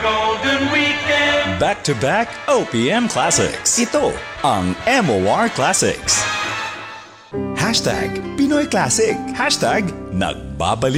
golden weekend. Back-to-back OPM Classics. Ito ang MOR Classics. Hashtag Pinoy Classic. Hashtag Nagbabalik